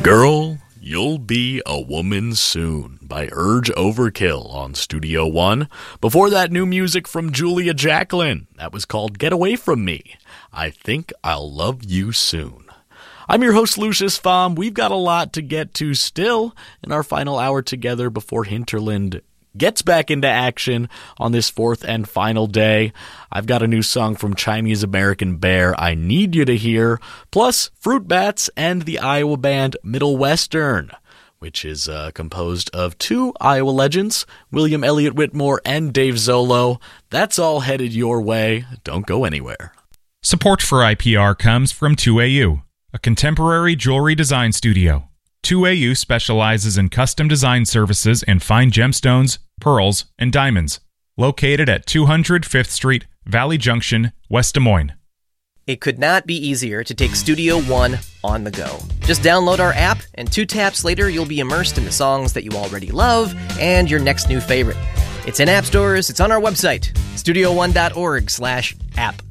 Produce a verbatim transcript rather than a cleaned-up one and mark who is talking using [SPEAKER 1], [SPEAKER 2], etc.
[SPEAKER 1] Girl, You'll Be a Woman Soon by Urge Overkill on Studio One. Before that, new music from Julia Jacqueline. That was called Get Away From Me. I Think I'll Love You Soon. I'm your host, Lucius Pfam. We've got a lot to get to still in our final hour together before Hinterland gets back into action on this fourth and final day. I've got a new song from Chinese American Bear I need you to hear, plus Fruit Bats and the Iowa band Middle Western, which is uh, composed of two Iowa legends, William Elliott Whitmore and Dave Zolo. That's all headed your way. Don't go anywhere.
[SPEAKER 2] Support for I P R comes from two A U, a contemporary jewelry design studio. two A U specializes in custom design services in fine gemstones, pearls, and diamonds. Located at two hundred Fifth Street, Valley Junction, West Des Moines.
[SPEAKER 3] It could not be easier to take Studio One on the go. Just download our app, and two taps later, you'll be immersed in the songs that you already love and your next new favorite. It's in app stores, it's on our website, studio one dot org slash app.